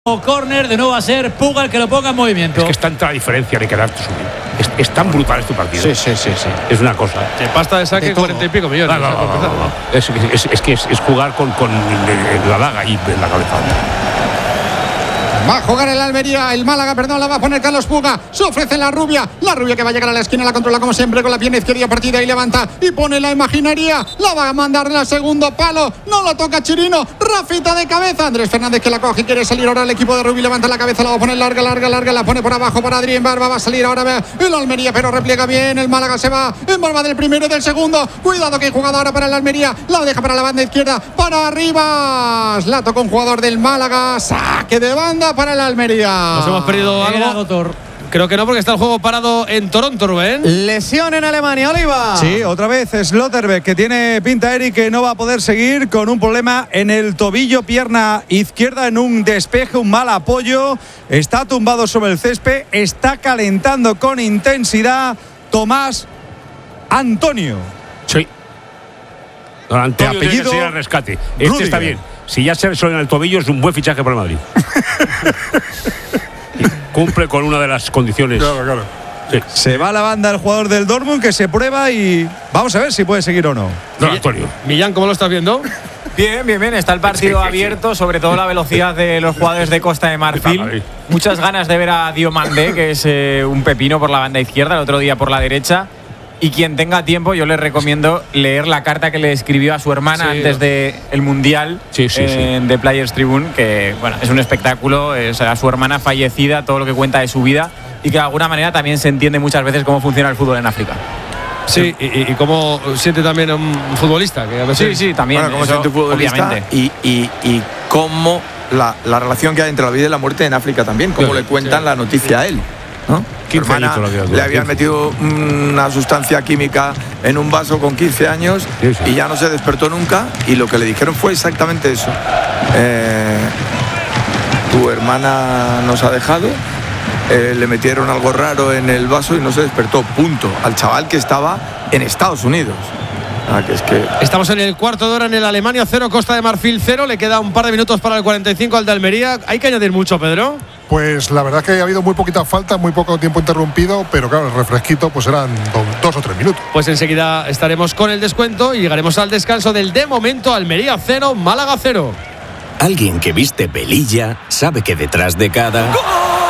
Córner, de nuevo va a ser Puga el que lo ponga en movimiento. Es que es tanta la diferencia de quedarte subir. Es tan brutal este partido. Sí. Es una cosa. De pasta de saque, 40 y pico millones. No. Es jugar con la daga y la cabeza. Va a jugar el Almería, el Málaga, perdón, la va a poner Carlos Puga. Se ofrece la rubia que va a llegar a la esquina, la controla como siempre con la pierna izquierda partida y levanta y pone la imaginería. La va a mandar en el segundo palo. No lo toca Chirino. Rafita de cabeza. Andrés Fernández que la coge y quiere salir ahora el equipo de Rubí. Levanta la cabeza, la va a poner larga. La pone por abajo para Adrián Barba. Va a salir ahora el Almería, pero repliega bien. El Málaga se va en Barba del primero y del segundo. Cuidado que hay jugada ahora para el Almería. La deja para la banda izquierda. Para arriba. La toca un jugador del Málaga. Saque de banda para el Almería. Nos hemos perdido algo. Creo que no, porque está el juego parado en Toronto, Rubén. Lesión en Alemania, Oliva. Sí, otra vez Slotterbeck, que tiene pinta, Eric, que no va a poder seguir con un problema en el tobillo, pierna izquierda, en un despeje, un mal apoyo. Está tumbado sobre el césped, está calentando con intensidad Tomás Antonio. Sí. Don Antonio, de apellido, tiene que ser al rescate. Este Rudiger. está bien. Si ya se solo en el tobillo, es un buen fichaje para el Madrid. Cumple con una de las condiciones. Claro. Sí. Se va a la banda el jugador del Dortmund, que se prueba y vamos a ver si puede seguir o no. Don Antonio. Millán, ¿cómo lo estás viendo? Bien. Está el partido abierto, sobre todo la velocidad de los jugadores de Costa de Marfil. Muchas ganas de ver a Diomandé, que es un pepino por la banda izquierda, el otro día por la derecha. Y quien tenga tiempo, yo les recomiendo leer la carta que le escribió a su hermana antes del Mundial de Players Tribune, que bueno, es un espectáculo, a su hermana fallecida, todo lo que cuenta de su vida, y que de alguna manera también se entiende muchas veces cómo funciona el fútbol en África. Sí, y cómo siente también un futbolista. Que a veces sí, también. Bueno, cómo siente un futbolista obviamente. Y cómo la relación que hay entre la vida y la muerte en África también, cómo le cuentan la noticia a él, ¿no? Su hermana le habían metido una sustancia química en un vaso con 15 años y ya no se despertó nunca, y lo que le dijeron fue exactamente eso. Tu hermana nos ha dejado, le metieron algo raro en el vaso y no se despertó, punto. Al chaval que estaba en Estados Unidos. Estamos en el cuarto de hora en el Alemania 0, Costa de Marfil 0. Le queda un par de minutos para el 45 al de Almería. ¿Hay que añadir mucho, Pedro? Pues la verdad es que ha habido muy poquitas faltas, muy poco tiempo interrumpido, pero claro, el refresquito pues eran 2 o 3 minutos. Pues enseguida estaremos con el descuento y llegaremos al descanso del de momento Almería 0, Málaga 0. Alguien que viste pelilla sabe que detrás de cada ¡gol!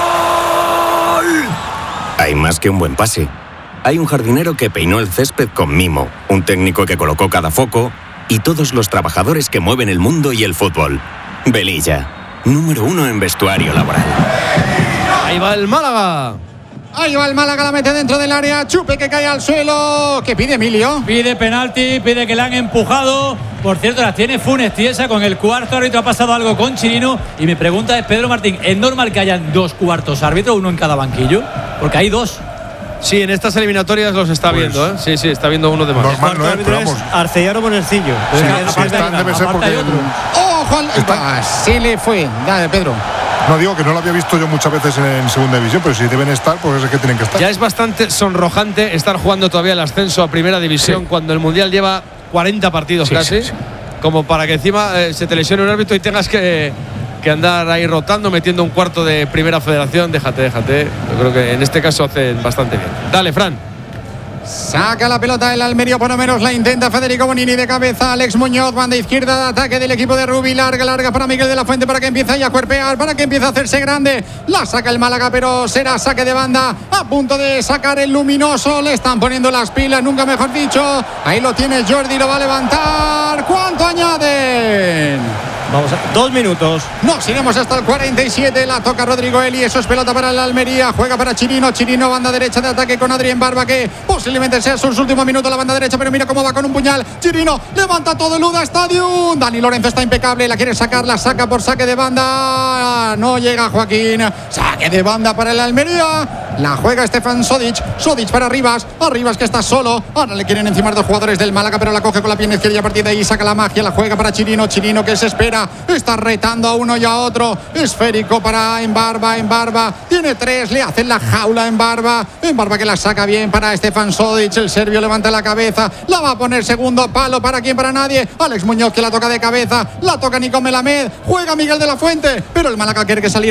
Hay más que un buen pase. Hay un jardinero que peinó el césped con mimo, un técnico que colocó cada foco y todos los trabajadores que mueven el mundo y el fútbol. Velilla, número 1 en vestuario laboral. Ahí va el Málaga. Ahí va el Málaga, la mete dentro del área. Chupe que cae al suelo. ¿Qué pide Emilio? Pide penalti, pide que la han empujado. Por cierto, las tiene Funes Tiesa con el cuarto árbitro. Ha pasado algo con Chirino. Y mi pregunta es, Pedro Martín, ¿es normal que hayan 2 cuartos árbitros, uno en cada banquillo? Porque hay 2. Sí, en estas eliminatorias los está viendo, ¿eh? Sí, está viendo uno de más. Normal, ¿no? Pero vamos. Arcellano Monercillo. Sí, debe ser porque ¡ojo! Sí le fue. Dale, Pedro. No digo que no lo había visto yo muchas veces en segunda división, pero si deben estar, pues es que tienen que estar. Ya es bastante sonrojante estar jugando todavía el ascenso a primera división cuando el Mundial lleva 40 partidos casi. Sí. Como para que encima se te lesione un árbitro y tengas que andar ahí rotando, metiendo un cuarto de primera federación. Déjate. Yo creo que en este caso hacen bastante bien. Dale, Fran. Saca la pelota el Almería, por lo menos la intenta Federico Bonini de cabeza. Alex Muñoz, banda izquierda de ataque del equipo de Rubí. Larga para Miguel de la Fuente, para que empiece a cuerpear, para que empiece a hacerse grande. La saca el Málaga, pero será saque de banda. A punto de sacar el Luminoso. Le están poniendo las pilas, nunca mejor dicho. Ahí lo tiene Jordi, lo va a levantar. ¿Cuánto añaden? Vamos a 2 minutos. Nos iremos hasta el 47. La toca Rodrigo Eli. Eso es pelota para el Almería. Juega para Chirino. Chirino, banda derecha de ataque con Adrián Barba, que posiblemente sea sus últimos minutos la banda derecha. Pero mira cómo va con un puñal. Chirino levanta todo el Uda Stadium. Dani Lorenzo está impecable. La quiere sacar. La saca por saque de banda. No llega Joaquín. Saque de banda para el Almería. La juega Stefan Sodic. Sodic para Rivas. A Rivas que está solo. Ahora le quieren encimar 2 jugadores del Málaga, pero la coge con la pierna izquierda y a partir de ahí saca la magia. La juega para Chirino. Chirino que se espera. Málaga. Está retando a uno y a otro. Esférico para Embarba. Tiene 3, le hacen la jaula a Embarba que la saca bien para Stefan Sodic. El serbio levanta la cabeza, la va a poner segundo palo. ¿Para quién? Para nadie. Alex Muñoz que la toca de cabeza, la toca Nico Melamed, juega Miguel de la Fuente, pero el Málaga quiere que saliera